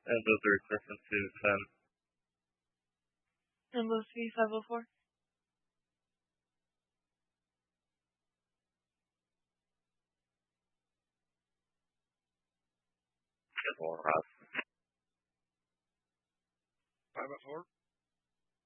And those are equivalent to 10. And Lucy 504. That's all right. 504.